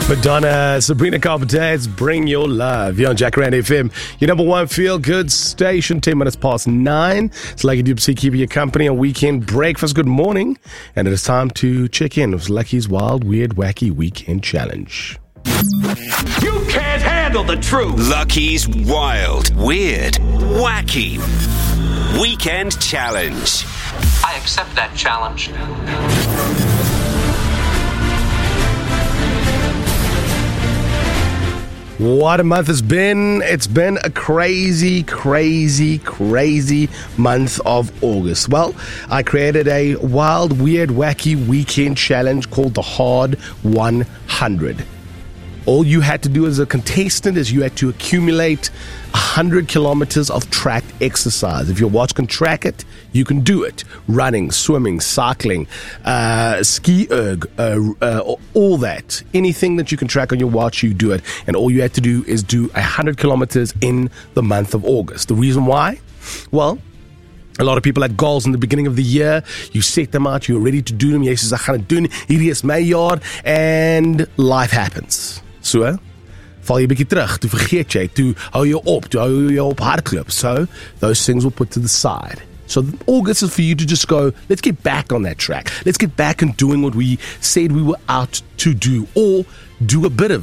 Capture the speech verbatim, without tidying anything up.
Madonna, Sabrina Carpenter, it's Bring Your Love. You're on Jacaranda F M, your number one feel-good station, ten minutes past nine. It's Lucky Dupsy keeping you company on Weekend Breakfast. Good morning. And it is time to check in with Lucky's Wild, Weird, Wacky Weekend Challenge. You can't handle the truth. Lucky's Wild, Weird, Wacky Weekend Challenge. I accept that challenge. What a month has been. It's been a crazy, crazy, crazy month of August. Well, I created a wild, weird, wacky weekend challenge called the Hard one hundred. All you had to do as a contestant is you had to accumulate one hundred kilometers of tracked exercise. If your watch can track it, you can do it. Running, swimming, cycling, uh, ski erg, uh, uh, all that. Anything that you can track on your watch, you do it. And all you had to do is do one hundred kilometers in the month of August. The reason why? Well, a lot of people had goals in the beginning of the year. You set them out, you're ready to do them. Jy sê ek gaan dit doen. Hierdie is my jaar, and life happens. So, val jy bietjie terug, toe vergeet jy, toe hou jy op, toe hou jy op hardloop. So, those things will put to the side. So, August is for you to just go, let's get back on that track. Let's get back and doing what we said we were out to do, or do a bit of